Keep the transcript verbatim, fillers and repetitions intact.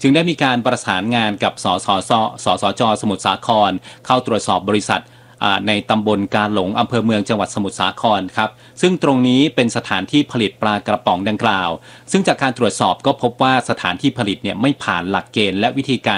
จึงได้มีการประสานงานกับสสสสสจสมุทรสาครเข้าตรวจสอบบริษัทในตำบลกาหลงอำเภอเมืองจังหวัดสมุทรสาครครับซึ่งตรงนี้เป็นสถานที่ผลิตปลากระป๋องดังกล่าวซึ่งจากการตรวจสอบก็พบว่าสถานที่ผลิตเนี่ยไม่ผ่านหลักเกณฑ์และวิธีการ